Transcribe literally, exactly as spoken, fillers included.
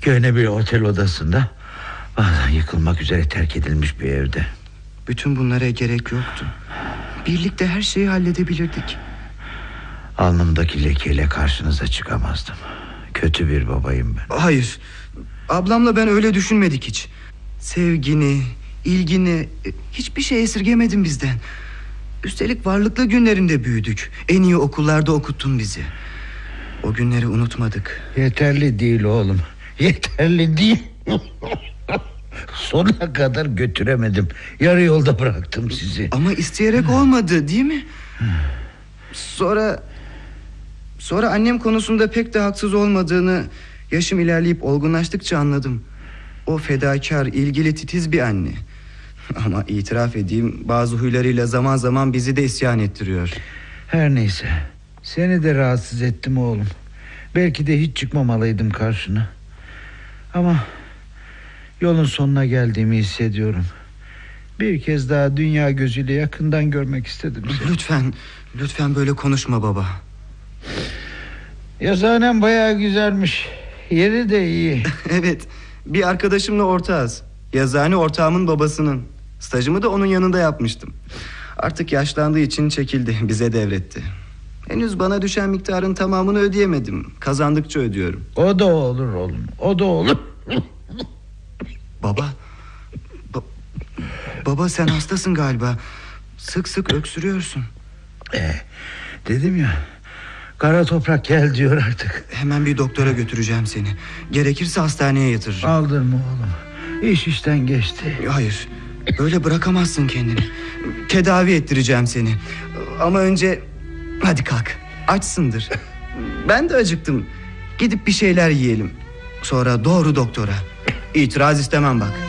Gene bir otel odasında, bazen yıkılmak üzere terk edilmiş bir evde. Bütün bunlara gerek yoktu. Birlikte her şeyi halledebilirdik. Alnımdaki lekeyle karşınıza çıkamazdım. Kötü bir babayım ben. Hayır, ablamla ben öyle düşünmedik hiç. Sevgini, ilgini, hiçbir şey esirgemedin bizden. Üstelik varlıklı günlerinde büyüdük. En iyi okullarda okuttun bizi. O günleri unutmadık. Yeterli değil oğlum, yeterli değil. Sona kadar götüremedim. Yarı yolda bıraktım sizi. Ama isteyerek olmadı, değil mi? Sonra Sonra annem konusunda pek de haksız olmadığını yaşım ilerleyip olgunlaştıkça anladım. O fedakar, ilgili, titiz bir anne. Ama itiraf edeyim, bazı huylarıyla zaman zaman bizi de isyan ettiriyor. Her neyse, seni de rahatsız ettim oğlum. Belki de hiç çıkmamalıydım karşına. Ama yolun sonuna geldiğimi hissediyorum. Bir kez daha dünya gözüyle yakından görmek istedim seni. Lütfen, lütfen böyle konuşma baba. Yazıhanem bayağı güzelmiş. Yeri de iyi. Evet, bir arkadaşımla ortağız. Yazıhane ortağımın babasının. Stajımı da onun yanında yapmıştım. Artık yaşlandığı için çekildi, bize devretti. Henüz bana düşen miktarın tamamını ödeyemedim. Kazandıkça ödüyorum. O da olur oğlum, o da olur. Baba, ba- Baba sen hastasın galiba. Sık sık öksürüyorsun. Ee, dedim ya, kara toprak gel diyor artık. Hemen bir doktora götüreceğim seni. Gerekirse hastaneye yatırırım. Aldırma oğlum, İş işten geçti. Hayır, böyle bırakamazsın kendini. Tedavi ettireceğim seni. Ama önce hadi kalk, açsındır. Ben de acıktım. Gidip bir şeyler yiyelim. Sonra doğru doktora. İtiraz istemem bak.